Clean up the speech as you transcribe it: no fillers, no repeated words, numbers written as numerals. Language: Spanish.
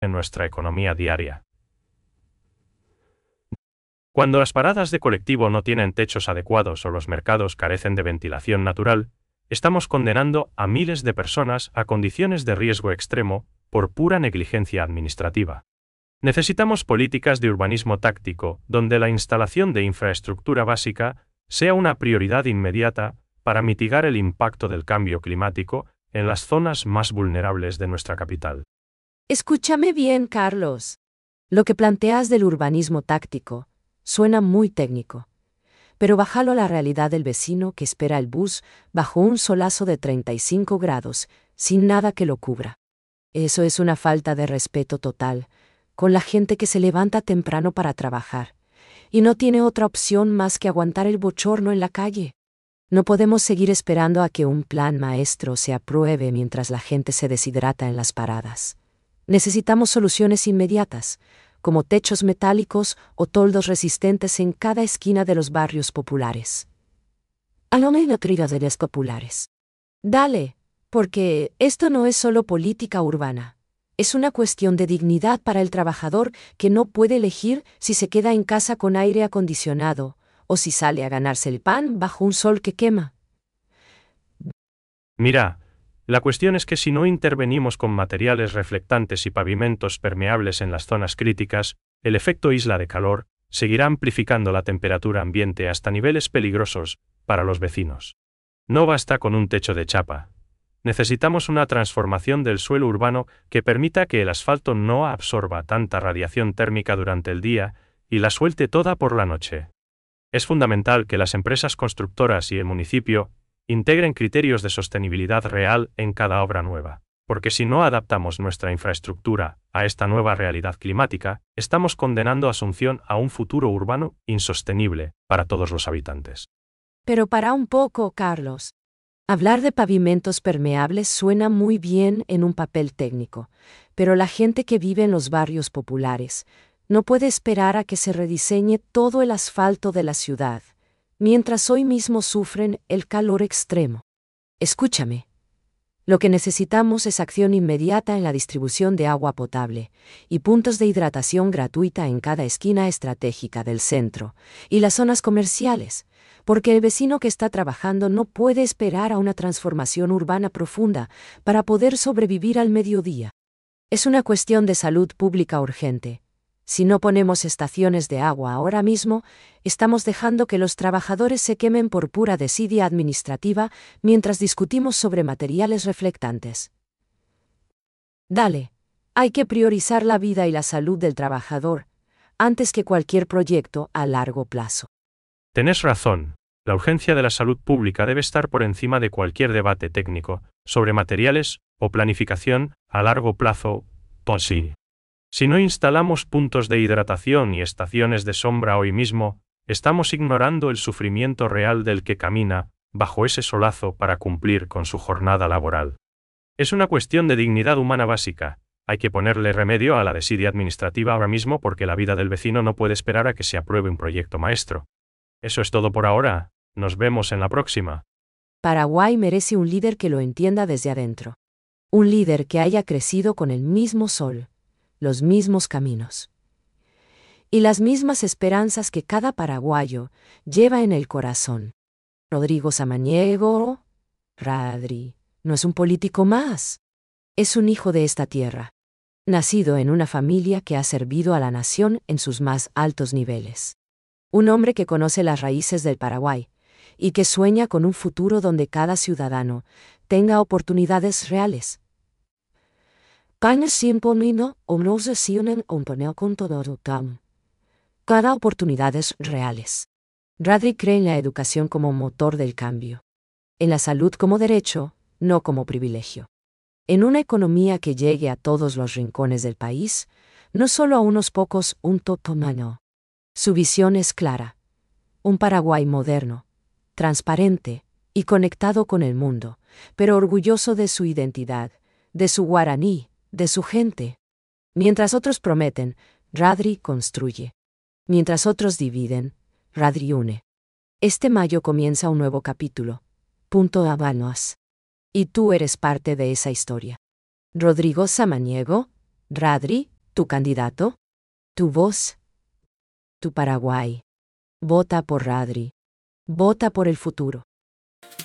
en nuestra economía diaria. Cuando las paradas de colectivo no tienen techos adecuados o los mercados carecen de ventilación natural, estamos condenando a miles de personas a condiciones de riesgo extremo por pura negligencia administrativa. Necesitamos políticas de urbanismo táctico, donde la instalación de infraestructura básica sea una prioridad inmediata para mitigar el impacto del cambio climático en las zonas más vulnerables de nuestra capital. Escúchame bien, Carlos. Lo que planteas del urbanismo táctico suena muy técnico, pero bájalo a la realidad del vecino que espera el bus bajo un solazo de 35 grados, sin nada que lo cubra. Eso es una falta de respeto total con la gente que se levanta temprano para trabajar y no tiene otra opción más que aguantar el bochorno en la calle. No podemos seguir esperando a que un plan maestro se apruebe mientras la gente se deshidrata en las paradas. Necesitamos soluciones inmediatas, como techos metálicos o toldos resistentes en cada esquina de los barrios populares. de populares. Dale, porque esto no es solo política urbana. Es una cuestión de dignidad para el trabajador que no puede elegir si se queda en casa con aire acondicionado o si sale a ganarse el pan bajo un sol que quema. Mira, la cuestión es que si no intervenimos con materiales reflectantes y pavimentos permeables en las zonas críticas, el efecto isla de calor seguirá amplificando la temperatura ambiente hasta niveles peligrosos para los vecinos. No basta con un techo de chapa. Necesitamos una transformación del suelo urbano que permita que el asfalto no absorba tanta radiación térmica durante el día y la suelte toda por la noche. Es fundamental que las empresas constructoras y el municipio integren criterios de sostenibilidad real en cada obra nueva, porque si no adaptamos nuestra infraestructura a esta nueva realidad climática, estamos condenando a Asunción a un futuro urbano insostenible para todos los habitantes. Pero para un poco, Carlos. Hablar de pavimentos permeables suena muy bien en un papel técnico, pero la gente que vive en los barrios populares no puede esperar a que se rediseñe todo el asfalto de la ciudad, mientras hoy mismo sufren el calor extremo. Escúchame. Lo que necesitamos es acción inmediata en la distribución de agua potable y puntos de hidratación gratuita en cada esquina estratégica del centro y las zonas comerciales, porque el vecino que está trabajando no puede esperar a una transformación urbana profunda para poder sobrevivir al mediodía. Es una cuestión de salud pública urgente. Si no ponemos estaciones de agua ahora mismo, estamos dejando que los trabajadores se quemen por pura desidia administrativa mientras discutimos sobre materiales reflectantes. Dale, hay que priorizar la vida y la salud del trabajador antes que cualquier proyecto a largo plazo. Tenés razón, la urgencia de la salud pública debe estar por encima de cualquier debate técnico sobre materiales o planificación a largo plazo, sí. Si no instalamos puntos de hidratación y estaciones de sombra hoy mismo, estamos ignorando el sufrimiento real del que camina bajo ese solazo para cumplir con su jornada laboral. Es una cuestión de dignidad humana básica. Hay que ponerle remedio a la desidia administrativa ahora mismo porque la vida del vecino no puede esperar a que se apruebe un proyecto maestro. Eso es todo por ahora. Nos vemos en la próxima. Paraguay merece un líder que lo entienda desde adentro. Un líder que haya crecido con el mismo sol, los mismos caminos y las mismas esperanzas que cada paraguayo lleva en el corazón. Rodrigo Samaniego, Radri, no es un político más. Es un hijo de esta tierra, nacido en una familia que ha servido a la nación en sus más altos niveles. Un hombre que conoce las raíces del Paraguay y que sueña con un futuro donde cada ciudadano tenga oportunidades reales. Cada oportunidades reales. Radri cree en la educación como motor del cambio. En la salud como derecho, no como privilegio. En una economía que llegue a todos los rincones del país, no solo a unos pocos, un totomano. Su visión es clara. Un Paraguay moderno, transparente y conectado con el mundo, pero orgulloso de su identidad, de su guaraní, de su gente. Mientras otros prometen, Radri construye. Mientras otros dividen, Radri une. Este mayo comienza un nuevo capítulo. Punto Habanos. Y tú eres parte de esa historia. Rodrigo Samaniego, Radri, ¿Tu candidato? ¿Tu voz? Tu Paraguay. Vota por Radri. Vota por el futuro.